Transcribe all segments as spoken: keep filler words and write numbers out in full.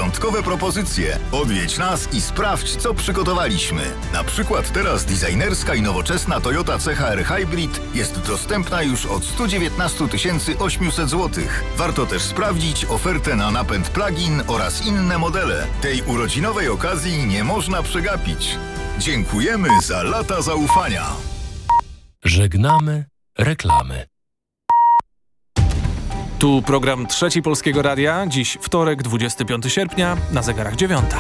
wyjątkowe propozycje. Odwiedź nas i sprawdź, co przygotowaliśmy. Na przykład teraz designerska i nowoczesna Toyota C H R Hybrid jest dostępna już od sto dziewiętnaście tysięcy osiemset złotych. Warto też sprawdzić ofertę na napęd plug-in oraz inne modele. Tej urodzinowej okazji nie można przegapić. Dziękujemy za lata zaufania. Żegnamy reklamy. Tu program Trzeci Polskiego Radia. Dziś wtorek, dwudziestego piątego sierpnia, na zegarach dziewiąta.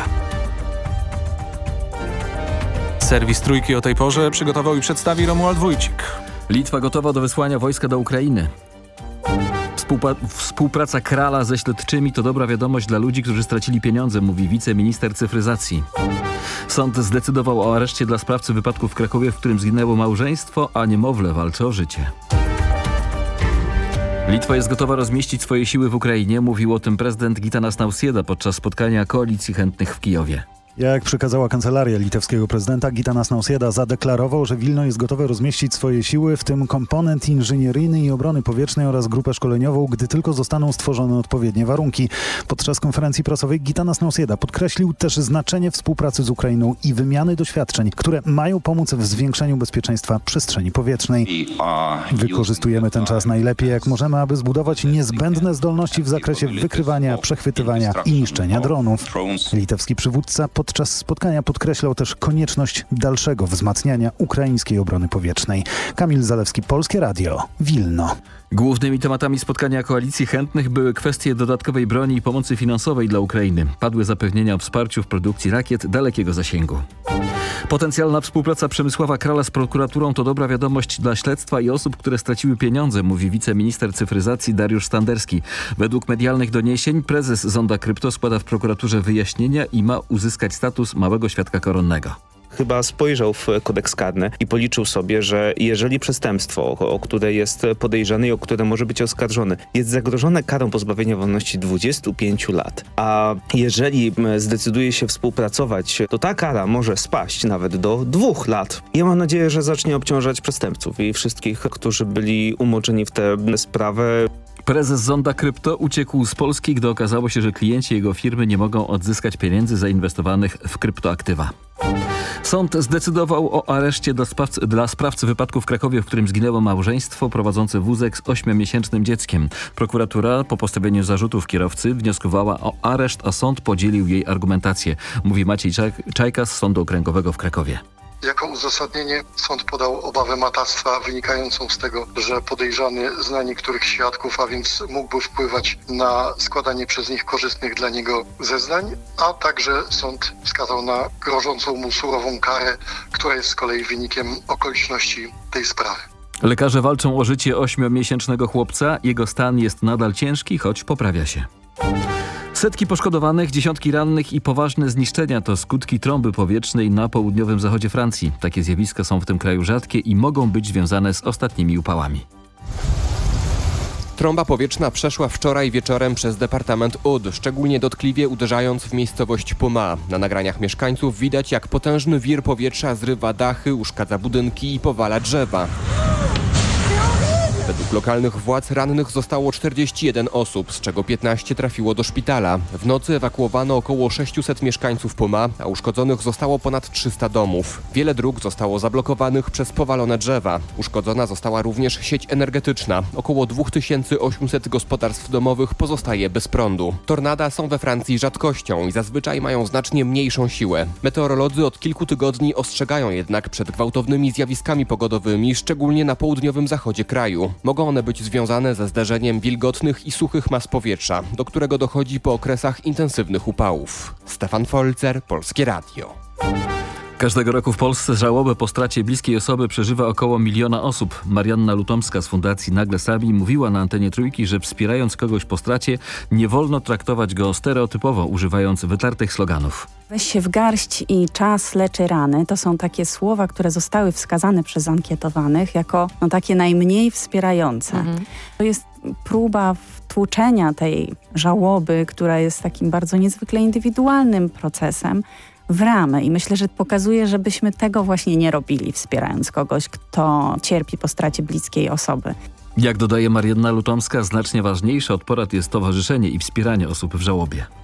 Serwis Trójki o tej porze przygotował i przedstawi Romuald Wójcik. Litwa gotowa do wysłania wojska do Ukrainy. Współpa- współpraca Krala ze śledczymi to dobra wiadomość dla ludzi, którzy stracili pieniądze, mówi wiceminister cyfryzacji. Sąd zdecydował o areszcie dla sprawcy wypadku w Krakowie, w którym zginęło małżeństwo, a niemowlę walczy o życie. Litwa jest gotowa rozmieścić swoje siły w Ukrainie, mówił o tym prezydent Gitanas Nausėda podczas spotkania koalicji chętnych w Kijowie. Jak przekazała kancelaria litewskiego prezydenta, Gitanas Nausėda zadeklarował, że Wilno jest gotowe rozmieścić swoje siły, w tym komponent inżynieryjny i obrony powietrznej oraz grupę szkoleniową, gdy tylko zostaną stworzone odpowiednie warunki. Podczas konferencji prasowej Gitanas Nausėda podkreślił też znaczenie współpracy z Ukrainą i wymiany doświadczeń, które mają pomóc w zwiększeniu bezpieczeństwa przestrzeni powietrznej. Wykorzystujemy ten czas najlepiej jak możemy, aby zbudować niezbędne zdolności w zakresie wykrywania, przechwytywania i niszczenia dronów. Litewski przywódca podczas spotkania podkreślał też konieczność dalszego wzmacniania ukraińskiej obrony powietrznej. Kamil Zalewski, Polskie Radio, Wilno. Głównymi tematami spotkania koalicji chętnych były kwestie dodatkowej broni i pomocy finansowej dla Ukrainy. Padły zapewnienia o wsparciu w produkcji rakiet dalekiego zasięgu. Potencjalna współpraca Przemysława Krala z prokuraturą to dobra wiadomość dla śledztwa i osób, które straciły pieniądze, mówi wiceminister cyfryzacji Dariusz Standerski. Według medialnych doniesień prezes Zonda Krypto składa w prokuraturze wyjaśnienia i ma uzyskać status małego świadka koronnego. Chyba spojrzał w kodeks karny i policzył sobie, że jeżeli przestępstwo, o które jest podejrzany i o które może być oskarżony, jest zagrożone karą pozbawienia wolności dwudziestu pięciu lat, a jeżeli zdecyduje się współpracować, to ta kara może spaść nawet do dwóch lat. Ja mam nadzieję, że zacznie obciążać przestępców i wszystkich, którzy byli umoczeni w tę sprawę. Prezes Zonda Krypto uciekł z Polski, gdy okazało się, że klienci jego firmy nie mogą odzyskać pieniędzy zainwestowanych w kryptoaktywa. Sąd zdecydował o areszcie dla sprawcy, dla sprawcy wypadku w Krakowie, w którym zginęło małżeństwo prowadzące wózek z ośmiomiesięcznym dzieckiem. Prokuratura po postawieniu zarzutów kierowcy wnioskowała o areszt, a sąd podzielił jej argumentację, mówi Maciej Czajka z Sądu Okręgowego w Krakowie. Jako uzasadnienie sąd podał obawę matactwa wynikającą z tego, że podejrzany zna niektórych świadków, a więc mógłby wpływać na składanie przez nich korzystnych dla niego zeznań, a także sąd wskazał na grożącą mu surową karę, która jest z kolei wynikiem okoliczności tej sprawy. Lekarze walczą o życie ośmiomiesięcznego chłopca. Jego stan jest nadal ciężki, choć poprawia się. Setki poszkodowanych, dziesiątki rannych i poważne zniszczenia to skutki trąby powietrznej na południowym zachodzie Francji. Takie zjawiska są w tym kraju rzadkie i mogą być związane z ostatnimi upałami. Trąba powietrzna przeszła wczoraj wieczorem przez departament Aude, szczególnie dotkliwie uderzając w miejscowość Poma. Na nagraniach mieszkańców widać, jak potężny wir powietrza zrywa dachy, uszkadza budynki i powala drzewa. Według lokalnych władz rannych zostało czterdzieści jeden osób, z czego piętnaście trafiło do szpitala. W nocy ewakuowano około sześciuset mieszkańców Poma, a uszkodzonych zostało ponad trzysta domów. Wiele dróg zostało zablokowanych przez powalone drzewa. Uszkodzona została również sieć energetyczna. Około dwa tysiące osiemset gospodarstw domowych pozostaje bez prądu. Tornada są we Francji rzadkością i zazwyczaj mają znacznie mniejszą siłę. Meteorolodzy od kilku tygodni ostrzegają jednak przed gwałtownymi zjawiskami pogodowymi, szczególnie na południowym zachodzie kraju. Mogą one być związane ze zderzeniem wilgotnych i suchych mas powietrza, do którego dochodzi po okresach intensywnych upałów. Stefan Folzer, Polskie Radio. Każdego roku w Polsce żałobę po stracie bliskiej osoby przeżywa około miliona osób. Marianna Lutomska z Fundacji Nagle Sami mówiła na antenie Trójki, że wspierając kogoś po stracie nie wolno traktować go stereotypowo, używając wytartych sloganów. Weź się w garść i czas leczy rany. To są takie słowa, które zostały wskazane przez ankietowanych jako no, takie najmniej wspierające. Mhm. To jest próba wtłoczenia tej żałoby, która jest takim bardzo niezwykle indywidualnym procesem, w ramę i myślę, że pokazuje, żebyśmy tego właśnie nie robili, wspierając kogoś, kto cierpi po stracie bliskiej osoby. Jak dodaje Marianna Lutomska, znacznie ważniejsze od porad jest towarzyszenie i wspieranie osób w żałobie.